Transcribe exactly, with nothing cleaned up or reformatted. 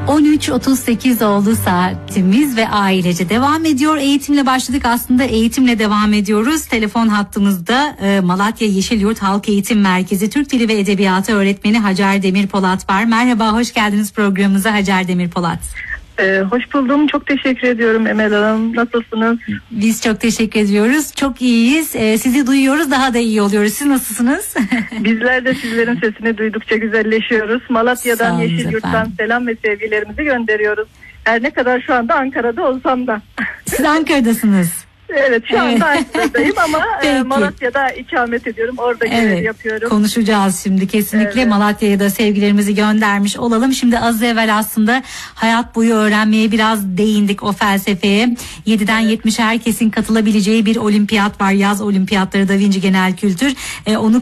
on üç otuz sekiz oldu saatimiz ve ailece devam ediyor. Eğitimle başladık, aslında eğitimle devam ediyoruz. Telefon hattımızda e, Malatya Yeşilyurt Halk Eğitim Merkezi Türk Dili ve Edebiyatı öğretmeni Hacer Demirpolat var. Merhaba, hoş geldiniz programımıza Hacer Demirpolat. Ee, hoş buldum. Çok teşekkür ediyorum Emel Hanım. Nasılsınız? Biz çok teşekkür ediyoruz. Çok iyiyiz. Ee, sizi duyuyoruz. Daha da iyi oluyoruz. Siz nasılsınız? Bizler de sizlerin sesini duydukça güzelleşiyoruz. Malatya'dan, Yeşilyurt'tan selam ve sevgilerimizi gönderiyoruz. Her ne kadar şu anda Ankara'da olsam da. Siz Ankara'dasınız. Evet, şu anda Evet. Ankara'dayım ama e, Malatya'da ikamet ediyorum. Orada görev Evet, yapıyorum. konuşacağız şimdi kesinlikle. Evet. Malatya'ya da sevgilerimizi göndermiş olalım. Şimdi az evvel aslında hayat boyu öğrenmeye biraz değindik, o felsefeye. yediden Evet. yetmişe herkesin katılabileceği bir olimpiyat var. Yaz olimpiyatları Da Vinci Genel Kültür. Ee, onu